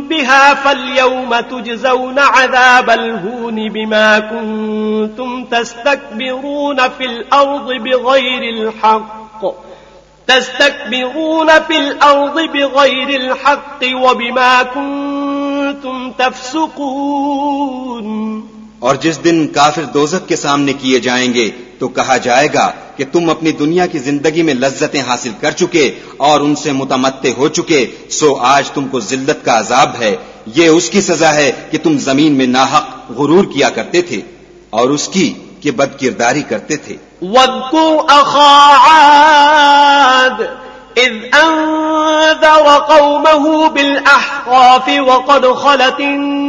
बिहा फल्यौम तुजज़ौन अज़ाबल हून बिमा कुंतुम तस्तकबिरून फिल अर्ज़ बिग़ैरिल हक़्क़ व बिमा कुंतुम तफ़्सुक़ून। और जिस दिन काफिर दोज़ख के सामने किए जाएंगे तो कहा जाएगा कि तुम अपनी दुनिया की जिंदगी में लज्जतें हासिल कर चुके और उनसे मुतमत्ते हो चुके, सो आज तुमको जिल्लत का अजाब है। ये उसकी सजा है कि तुम जमीन में नाहक गुरूर किया करते थे और उसकी कि बदकिरदारी करते थे। वज़्कुर अखा आद इज़ अंज़र कौमहु बिल अहक़ाफ़ वक़द ख़लतिन